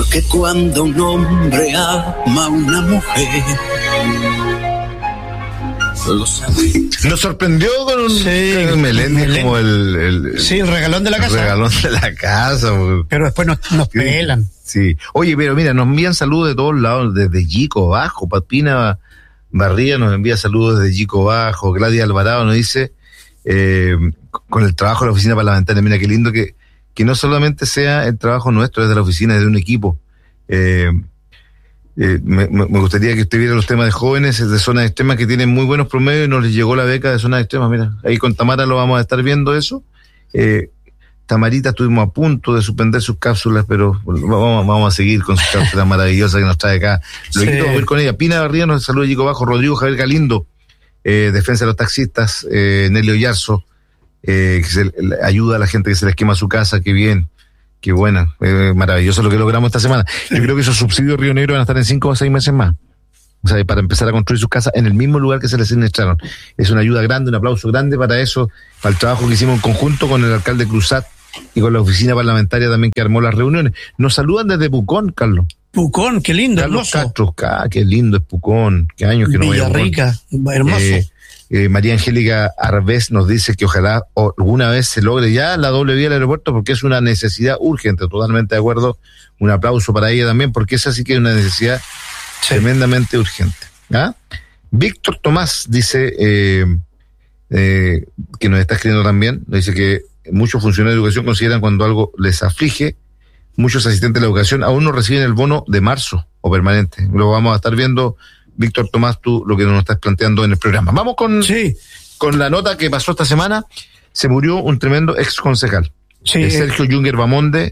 porque cuando un hombre ama a una mujer, lo sabe. Nos sorprendió con un Meléndez como el regalón de la casa. El regalón de la casa. Pero después nos pelan. Sí. Oye, pero mira, nos envían saludos de todos lados, desde Yico Bajo. Papina Barría nos envía saludos desde Yico Bajo. Gladys Alvarado nos dice, con el trabajo de la oficina parlamentaria, mira qué lindo que no solamente sea el trabajo nuestro desde la oficina, desde un equipo. Me gustaría que usted viera los temas de jóvenes de zonas extremas que tienen muy buenos promedios y nos les llegó la beca de zonas extremas. Mira, ahí con Tamara lo vamos a estar viendo eso. Tamarita, estuvimos a punto de suspender sus cápsulas, pero vamos a seguir con sus cápsulas maravillosas que nos trae acá. Lo quiero ver con ella. Pina Barría nos saluda Chico Bajo, Rodrigo Javier Galindo, defensa de los taxistas, Nelio Yarzo, que ayuda a la gente que se les quema su casa, qué bien, qué buena, maravilloso lo que logramos esta semana. Yo creo que esos subsidios Río Negro van a estar en 5 o 6 meses más. O sea, para empezar a construir sus casas en el mismo lugar que se les administraron. Es una ayuda grande, un aplauso grande para eso, para el trabajo que hicimos en conjunto con el alcalde Cruzat y con la oficina parlamentaria también que armó las reuniones. Nos saludan desde Pucón, Carlos. Pucón, qué lindo, Carlos hermoso. Castro, qué lindo es Pucón, qué años que no voy a Pucón. Villarrica, hermoso. María Angélica Arbés nos dice que ojalá alguna vez se logre ya la doble vía del aeropuerto porque es una necesidad urgente, totalmente de acuerdo. Un aplauso para ella también porque esa sí que es una necesidad tremendamente urgente. ¿Ah? Víctor Tomás dice que nos está escribiendo también, dice que muchos funcionarios de educación consideran cuando algo les aflige, muchos asistentes de la educación aún no reciben el bono de marzo o permanente. Lo vamos a estar viendo, Víctor Tomás, tú lo que nos estás planteando en el programa. Vamos con la nota que pasó esta semana. Se murió un tremendo ex concejal. Sergio Junger Bamonde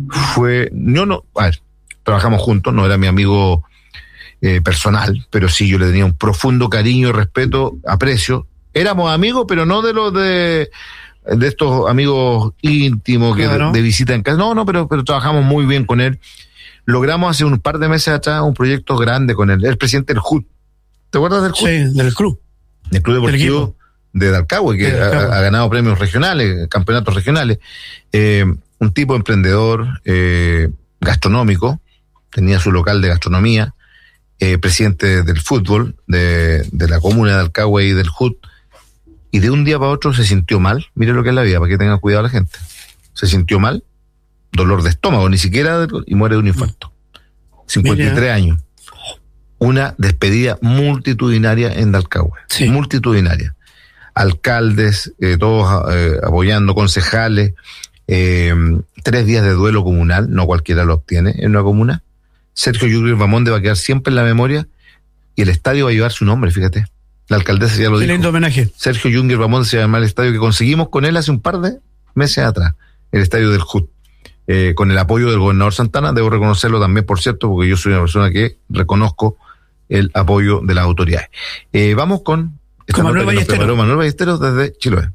trabajamos juntos, no era mi amigo personal, pero sí yo le tenía un profundo cariño, respeto, aprecio. Éramos amigos, pero no de los de estos amigos íntimos que de visita en casa. No, pero trabajamos muy bien con él. Logramos hace un par de meses atrás un proyecto grande con él. El presidente del HUD. ¿Te acuerdas del HUD? Sí, del club. Del Club Deportivo de Dalcahue, que ha ganado premios regionales, campeonatos regionales. Un tipo emprendedor, gastronómico, tenía su local de gastronomía, presidente del fútbol de la comuna de Dalcahue y del HUD. Y de un día para otro se sintió mal. Mire lo que es la vida, para que tengan cuidado la gente. Se sintió mal, dolor de estómago, ni siquiera, y muere de un infarto. 53 años. Una despedida multitudinaria en Dalcahue. Sí. Multitudinaria. Alcaldes, todos apoyando, concejales, 3 días de duelo comunal, no cualquiera lo obtiene en una comuna. Sergio Junger Bamonde va a quedar siempre en la memoria y el estadio va a llevar su nombre, fíjate. La alcaldesa ya lo dijo. Lindo homenaje. Sergio Junger Bamonde se llama el estadio que conseguimos con él hace un par de meses atrás, el estadio del HUD. Con el apoyo del gobernador Santana, debo reconocerlo también, por cierto, porque yo soy una persona que reconozco el apoyo de las autoridades. Vamos con Manuel Ballesteros. Manuel Ballesteros desde Chiloé.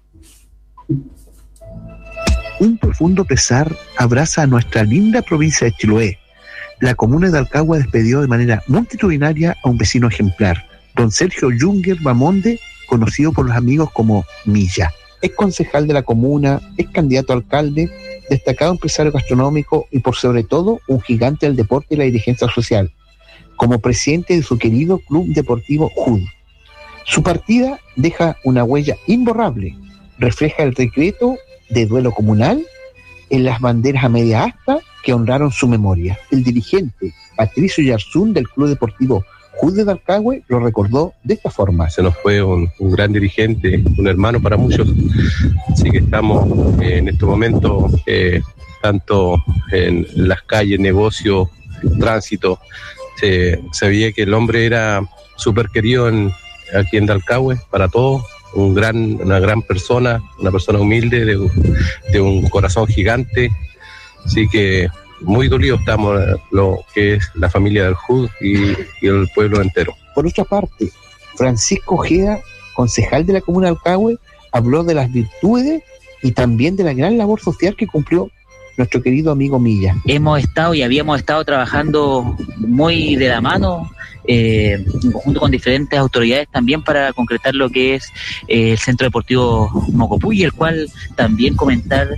Un profundo pesar abraza a nuestra linda provincia de Chiloé. La comuna de Dalcahue despedió de manera multitudinaria a un vecino ejemplar, don Sergio Junger Bamonde, conocido por los amigos como Milla. Es concejal de la comuna, es candidato a alcalde, destacado empresario gastronómico y por sobre todo un gigante del deporte y la dirigencia social, como presidente de su querido Club Deportivo HUD. Su partida deja una huella imborrable, refleja el decreto de duelo comunal en las banderas a media asta que honraron su memoria. El dirigente Patricio Yarzún del Club Deportivo HUD de Dalcahue lo recordó de esta forma. Se nos fue un gran dirigente, un hermano para muchos, así que estamos en estos momentos tanto en las calles, negocios, tránsito, se veía que el hombre era súper querido aquí en Dalcahue para todos, una gran persona, una persona humilde, de un corazón gigante, así que muy dolidos estamos lo que es la familia del HUD y el pueblo entero. Por otra parte, Francisco Ojeda, concejal de la comuna de Dalcahue, habló de las virtudes y también de la gran labor social que cumplió nuestro querido amigo Milla. Habíamos estado trabajando muy de la mano, en conjunto con diferentes autoridades también para concretar lo que es el Centro Deportivo Mocopuy, el cual también comentar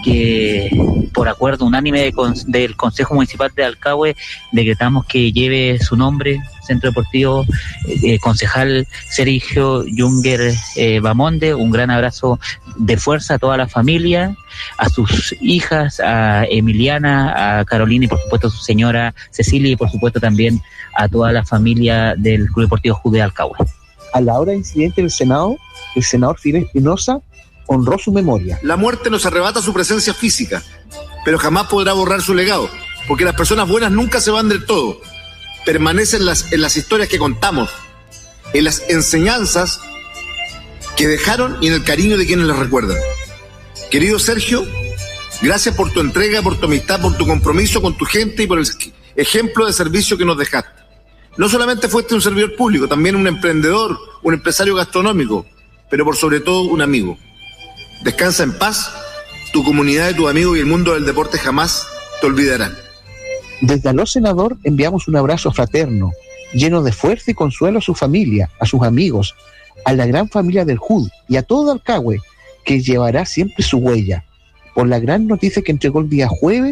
que por acuerdo unánime del Consejo Municipal de Alcagüe decretamos que lleve su nombre, Centro Deportivo Concejal Sergio Junger Bamonde. Un gran abrazo de fuerza a toda la familia, a sus hijas, a Emiliana, a Carolina y por supuesto a su señora Cecilia y por supuesto también a toda la familia del Club Deportivo Jud de Alcagüe. A la hora del incidente del Senado, el senador Fidel Espinosa honró su memoria. La muerte nos arrebata su presencia física, pero jamás podrá borrar su legado, porque las personas buenas nunca se van del todo. Permanecen en las historias que contamos, en las enseñanzas que dejaron y en el cariño de quienes las recuerdan. Querido Sergio, gracias por tu entrega, por tu amistad, por tu compromiso con tu gente y por el ejemplo de servicio que nos dejaste. No solamente fuiste un servidor público, también un emprendedor, un empresario gastronómico, pero por sobre todo un amigo. Descansa en paz, tu comunidad, tu amigo y el mundo del deporte jamás te olvidarán. Desde Aló Senador enviamos un abrazo fraterno, lleno de fuerza y consuelo a su familia, a sus amigos, a la gran familia del Jud y a todo Alcagüe, que llevará siempre su huella, por la gran noticia que entregó el día jueves